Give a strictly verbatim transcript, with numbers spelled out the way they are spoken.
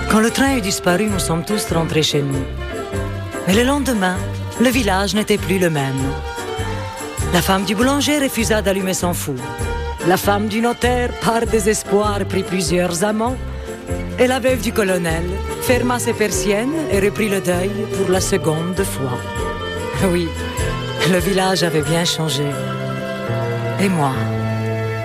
Quand le train eut disparu, nous sommes tous rentrés chez nous. Mais le lendemain, le village n'était plus le même. La femme du boulanger refusa d'allumer son four. La femme du notaire, par désespoir, prit plusieurs amants. Et la veuve du colonel ferma ses persiennes et reprit le deuil pour la seconde fois. Oui, le village avait bien changé. Et moi